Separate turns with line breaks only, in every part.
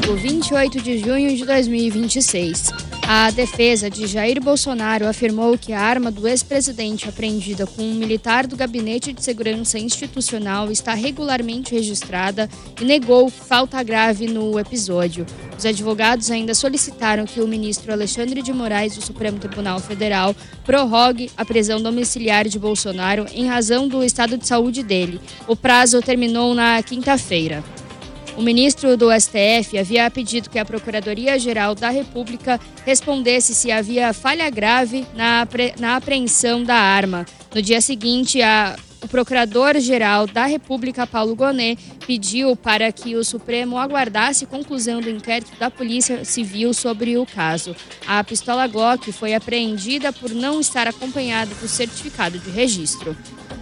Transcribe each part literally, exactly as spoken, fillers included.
domingo, vinte e oito de junho de dois mil e vinte e seis. A defesa de Jair Bolsonaro afirmou que a arma do ex-presidente apreendida com um militar do Gabinete de Segurança Institucional está regularmente registrada e negou falta grave no episódio. Os advogados ainda solicitaram que o ministro Alexandre de Moraes do Supremo Tribunal Federal prorrogue a prisão domiciliar de Bolsonaro em razão do estado de saúde dele. O prazo terminou na quinta-feira. O ministro do S T F havia pedido que a Procuradoria-Geral da República respondesse se havia falha grave na, apre... na apreensão da arma. No dia seguinte, a... o Procurador-Geral da República, Paulo Gonet, pediu para que o Supremo aguardasse conclusão do inquérito da Polícia Civil sobre o caso. A pistola Glock foi apreendida por não estar acompanhada do certificado de registro.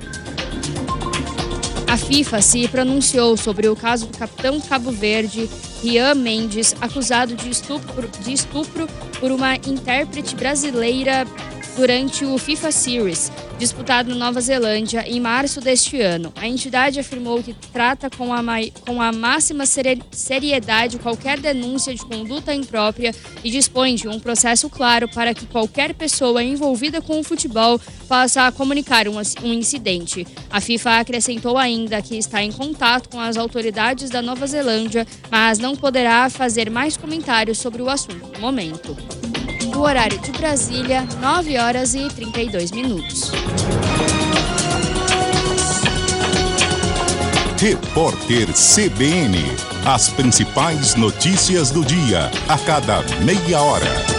A FIFA se pronunciou sobre o caso do capitão Cabo Verde, Rian Mendes, acusado de estupro, de estupro por uma intérprete brasileira durante o FIFA Series, disputado na Nova Zelândia em março deste ano. A entidade afirmou que trata com a, com a máxima seriedade qualquer denúncia de conduta imprópria e dispõe de um processo claro para que qualquer pessoa envolvida com o futebol possa comunicar um, um incidente. A FIFA acrescentou ainda que está em contato com as autoridades da Nova Zelândia, mas não poderá fazer mais comentários sobre o assunto no momento. No horário de Brasília, nove horas e trinta e dois minutos.
Repórter C B N. As principais notícias do dia, a cada meia hora.